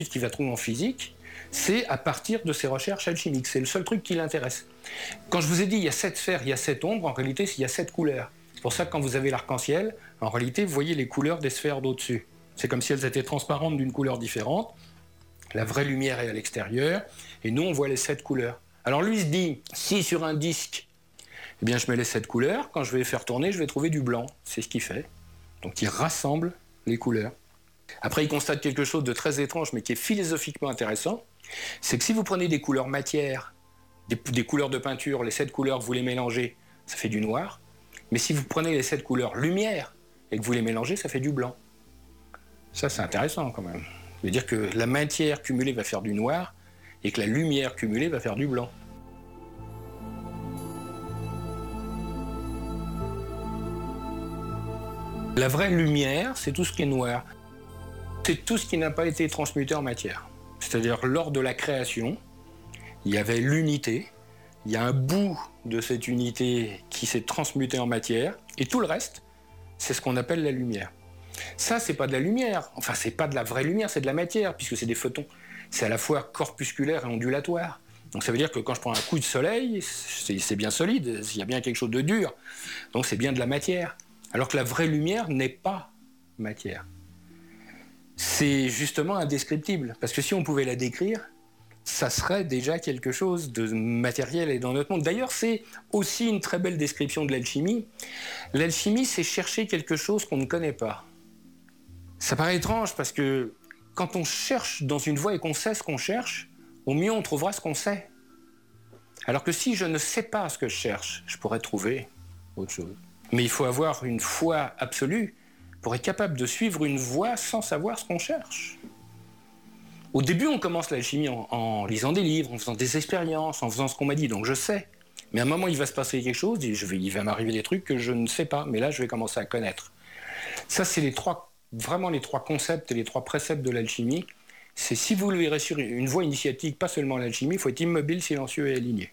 Ce qu'il va trouver en physique, c'est à partir de ses recherches alchimiques. C'est le seul truc qui l'intéresse. Quand je vous ai dit il y a 7 sphères, il y a 7 ombres, en réalité il y a 7 couleurs. C'est pour ça que quand vous avez l'arc-en-ciel, en réalité vous voyez les couleurs des sphères d'au-dessus. C'est comme si elles étaient transparentes d'une couleur différente. La vraie lumière est à l'extérieur, et nous on voit les 7 couleurs. Alors lui il se dit, si sur un disque, eh bien je mets les 7 couleurs, quand je vais les faire tourner, je vais trouver du blanc. C'est ce qu'il fait. Donc il rassemble les couleurs. Après, il constate quelque chose de très étrange, mais qui est philosophiquement intéressant, c'est que si vous prenez des couleurs matière, des couleurs de peinture, les 7 couleurs, vous les mélangez, ça fait du noir. Mais si vous prenez les 7 couleurs lumière et que vous les mélangez, ça fait du blanc. Ça, c'est intéressant quand même. Ça veut dire que la matière cumulée va faire du noir et que la lumière cumulée va faire du blanc. La vraie lumière, c'est tout ce qui est noir. C'est tout ce qui n'a pas été transmuté en matière. C'est-à-dire, lors de la création, il y avait l'unité, il y a un bout de cette unité qui s'est transmuté en matière, et tout le reste, c'est ce qu'on appelle la lumière. Ça, c'est pas de la lumière, enfin, c'est pas de la vraie lumière, c'est de la matière, puisque c'est des photons. C'est à la fois corpusculaire et ondulatoire. Donc ça veut dire que quand je prends un coup de soleil, c'est bien solide, il y a bien quelque chose de dur, donc c'est bien de la matière. Alors que la vraie lumière n'est pas matière. C'est justement indescriptible, parce que si on pouvait la décrire, ça serait déjà quelque chose de matériel et dans notre monde. D'ailleurs, c'est aussi une très belle description de l'alchimie. L'alchimie, c'est chercher quelque chose qu'on ne connaît pas. Ça paraît étrange, parce que quand on cherche dans une voie et qu'on sait ce qu'on cherche, au mieux on trouvera ce qu'on sait. Alors que si je ne sais pas ce que je cherche, je pourrais trouver autre chose. Mais il faut avoir une foi absolue pour être capable de suivre une voie sans savoir ce qu'on cherche. Au début, on commence l'alchimie en lisant des livres, en faisant des expériences, en faisant ce qu'on m'a dit, donc je sais. Mais à un moment, il va se passer quelque chose, il va m'arriver des trucs que je ne sais pas, mais là, je vais commencer à connaître. Ça, c'est vraiment les 3 concepts et les 3 préceptes de l'alchimie. C'est si vous voulez réussir une voie initiatique, pas seulement l'alchimie, il faut être immobile, silencieux et aligné.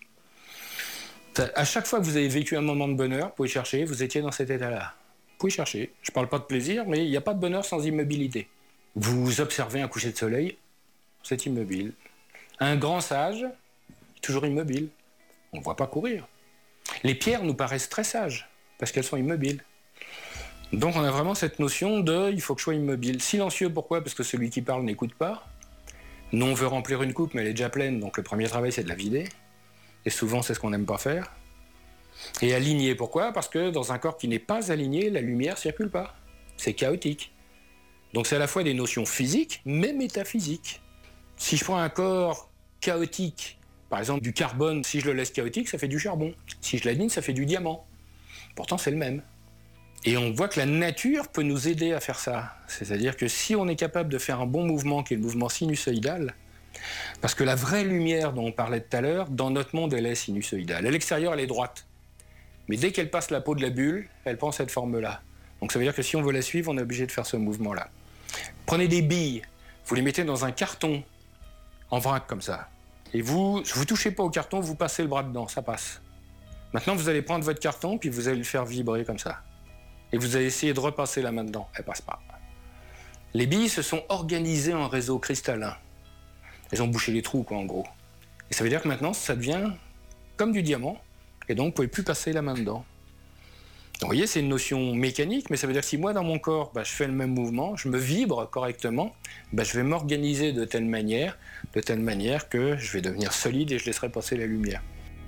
À chaque fois que vous avez vécu un moment de bonheur, vous pouvez chercher, vous étiez dans cet état-là. Vous pouvez chercher. Je ne parle pas de plaisir, mais il n'y a pas de bonheur sans immobilité. Vous observez un coucher de soleil, vous êtes immobile. Un grand sage, toujours immobile. On ne voit pas courir. Les pierres nous paraissent très sages, parce qu'elles sont immobiles. Donc on a vraiment cette notion de « il faut que je sois immobile ». Silencieux, pourquoi? Parce que celui qui parle n'écoute pas. Nous, on veut remplir une coupe, mais elle est déjà pleine, donc le premier travail, c'est de la vider. Et souvent, c'est ce qu'on n'aime pas faire. Et aligné, pourquoi? Parce que dans un corps qui n'est pas aligné, la lumière ne circule pas. C'est chaotique. Donc c'est à la fois des notions physiques, mais métaphysiques. Si je prends un corps chaotique, par exemple du carbone, si je le laisse chaotique, ça fait du charbon. Si je l'aligne, ça fait du diamant. Pourtant, c'est le même. Et on voit que la nature peut nous aider à faire ça. C'est-à-dire que si on est capable de faire un bon mouvement, qui est le mouvement sinusoïdal, parce que la vraie lumière dont on parlait tout à l'heure, dans notre monde, elle est sinusoïdale. À l'extérieur, elle est droite. Mais dès qu'elle passe la peau de la bulle, elle prend cette forme-là. Donc ça veut dire que si on veut la suivre, on est obligé de faire ce mouvement-là. Prenez des billes, vous les mettez dans un carton, en vrac comme ça. Et vous touchez pas au carton, vous passez le bras dedans, ça passe. Maintenant, vous allez prendre votre carton, puis vous allez le faire vibrer comme ça. Et vous allez essayer de repasser la main dedans, elle passe pas. Les billes se sont organisées en réseau cristallin. Elles ont bouché les trous, quoi, en gros. Et ça veut dire que maintenant, ça devient comme du diamant, et donc vous ne pouvez plus passer la main dedans. Donc, vous voyez, c'est une notion mécanique, mais ça veut dire que si moi, dans mon corps, je fais le même mouvement, je me vibre correctement, je vais m'organiser de telle manière que je vais devenir solide et je laisserai passer la lumière.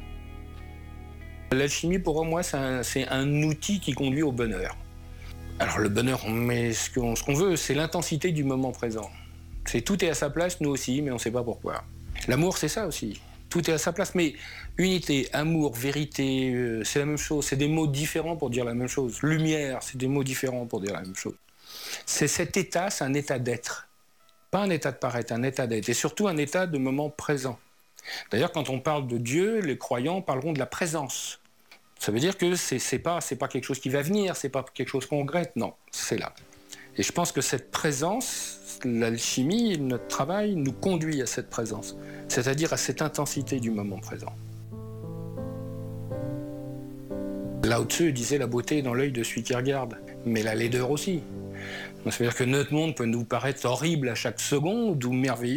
L'alchimie, pour moi, c'est un outil qui conduit au bonheur. Alors le bonheur, on met ce qu'on veut, c'est l'intensité du moment présent. Tout est à sa place, nous aussi, mais on ne sait pas pourquoi. L'amour, c'est ça aussi. Tout est à sa place, mais unité, amour, vérité, c'est la même chose. C'est des mots différents pour dire la même chose. Lumière, c'est des mots différents pour dire la même chose. C'est cet état, c'est un état d'être. Pas un état de paraître, un état d'être. Et surtout un état de moment présent. D'ailleurs, quand on parle de Dieu, les croyants parleront de la présence. Ça veut dire que c'est pas quelque chose qui va venir, c'est pas quelque chose qu'on regrette, non, c'est là. Et je pense que cette présence, l'alchimie, notre travail, nous conduit à cette présence, c'est-à-dire à cette intensité du moment présent. Lao Tzu disait la beauté est dans l'œil de celui qui regarde, mais la laideur aussi. Donc, ça veut dire que notre monde peut nous paraître horrible à chaque seconde ou merveilleux.